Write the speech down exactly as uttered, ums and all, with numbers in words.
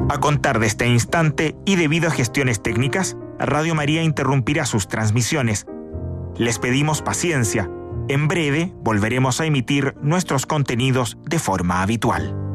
A contar de este instante y debido a gestiones técnicas, Radio María interrumpirá sus transmisiones. Les pedimos paciencia. En breve volveremos a emitir nuestros contenidos de forma habitual.